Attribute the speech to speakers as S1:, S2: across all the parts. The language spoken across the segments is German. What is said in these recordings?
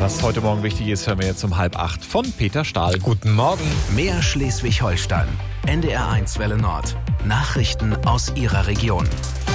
S1: Was heute Morgen wichtig ist, hören wir jetzt um 7:30 von Peter Stahl.
S2: Guten Morgen.
S3: Mehr Schleswig-Holstein. NDR1 Welle Nord. Nachrichten aus Ihrer Region.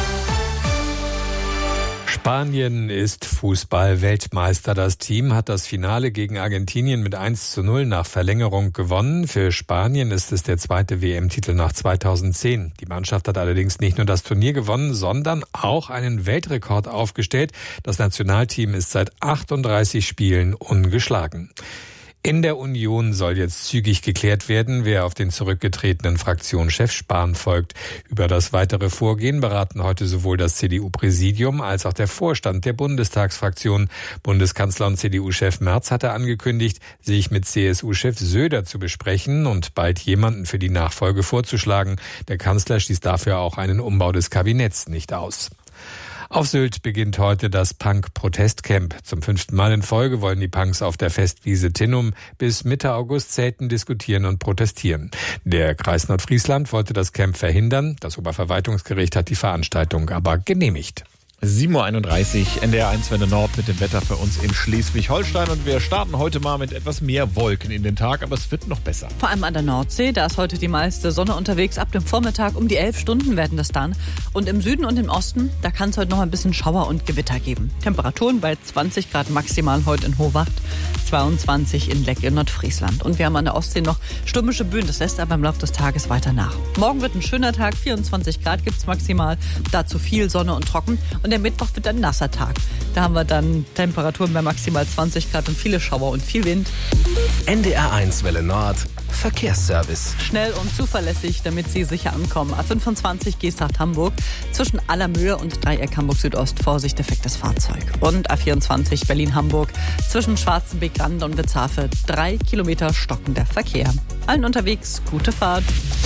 S2: Spanien ist Fußball-Weltmeister. Das Team hat das Finale gegen Argentinien mit 1:0 nach Verlängerung gewonnen. Für Spanien ist es der zweite WM-Titel nach 2010. Die Mannschaft hat allerdings nicht nur das Turnier gewonnen, sondern auch einen Weltrekord aufgestellt. Das Nationalteam ist seit 38 Spielen ungeschlagen. In der Union soll jetzt zügig geklärt werden, wer auf den zurückgetretenen Fraktionschef Spahn folgt. Über das weitere Vorgehen beraten heute sowohl das CDU-Präsidium als auch der Vorstand der Bundestagsfraktion. Bundeskanzler und CDU-Chef Merz hatte angekündigt, sich mit CSU-Chef Söder zu besprechen und bald jemanden für die Nachfolge vorzuschlagen. Der Kanzler schließt dafür auch einen Umbau des Kabinetts nicht aus. Auf Sylt beginnt heute das Punk-Protestcamp. Zum 5. Mal in Folge wollen die Punks auf der Festwiese Tinnum bis Mitte August zelten, diskutieren und protestieren. Der Kreis Nordfriesland wollte das Camp verhindern. Das Oberverwaltungsgericht hat die Veranstaltung aber genehmigt.
S1: 7:31 Uhr, NDR1 Welle Nord mit dem Wetter für uns in Schleswig-Holstein. Und wir starten heute mal mit etwas mehr Wolken in den Tag, aber es wird noch besser.
S4: Vor allem an der Nordsee, da ist heute die meiste Sonne unterwegs. Ab dem Vormittag um die 11 Stunden werden das dann. Und im Süden und im Osten, da kann es heute noch ein bisschen Schauer und Gewitter geben. Temperaturen bei 20 Grad maximal heute in Hohwacht, 22 in Leck in Nordfriesland. Und wir haben an der Ostsee noch stürmische Böen, das lässt aber im Laufe des Tages weiter nach. Morgen wird ein schöner Tag, 24 Grad gibt es maximal, dazu viel Sonne und trocken. Und der Mittwoch wird ein nasser Tag. Da haben wir dann Temperaturen bei maximal 20 Grad und viele Schauer und viel Wind.
S3: NDR1 Welle Nord. Verkehrsservice.
S4: Schnell und zuverlässig, damit Sie sicher ankommen. A25 Geesthacht-Hamburg. Zwischen Allermöhe und Dreieck Hamburg Südost. Vorsicht, defektes Fahrzeug. Und A24 Berlin-Hamburg. Zwischen Schwarzenbeck-Rande und Witzhafe. 3 Kilometer stockender Verkehr. Allen unterwegs, gute Fahrt.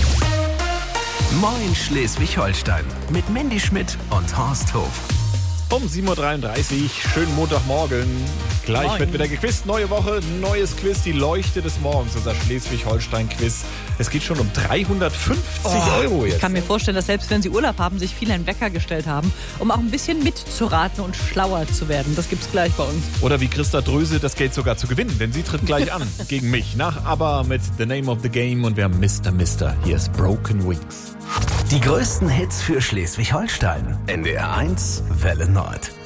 S3: Moin Schleswig-Holstein. Mit Mandy Schmidt und Horst Hof.
S1: Um 7:33 Uhr, schönen Montagmorgen. Gleich
S4: Moin.
S1: wird wieder gequizt. Neue Woche, neues Quiz, die Leuchte des Morgens, unser Schleswig-Holstein-Quiz. Es geht schon um 350 Euro jetzt.
S4: Ich kann mir vorstellen, dass selbst wenn Sie Urlaub haben, sich viele einen Wecker gestellt haben, um auch ein bisschen mitzuraten und schlauer zu werden. Das gibt's gleich bei uns.
S1: Oder wie Christa Dröse das Geld sogar zu gewinnen, denn sie tritt gleich an gegen mich. Nach ABBA mit The Name of the Game und wir haben Mr. Hier ist Broken Wings.
S3: Die größten Hits für Schleswig-Holstein. NDR1 Welle Nord.